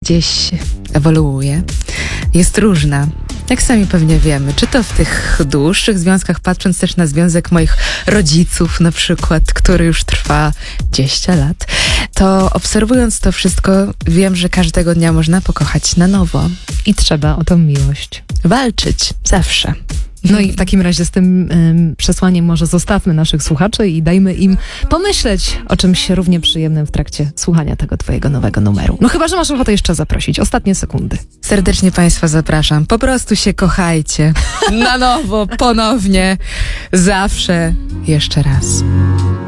gdzieś ewoluuje, jest różna. Jak sami pewnie wiemy, czy to w tych dłuższych związkach, patrząc też na związek moich rodziców na przykład, który już trwa 20 lat, to obserwując to wszystko, wiem, że każdego dnia można pokochać na nowo. I trzeba o tą miłość Walczyć zawsze. No i w takim razie z tym przesłaniem może zostawmy naszych słuchaczy i dajmy im pomyśleć o czymś równie przyjemnym w trakcie słuchania tego twojego nowego numeru. No chyba, że masz ochotę jeszcze zaprosić. Ostatnie sekundy. Serdecznie Państwa zapraszam. Po prostu się kochajcie. Na nowo, ponownie, zawsze, jeszcze raz.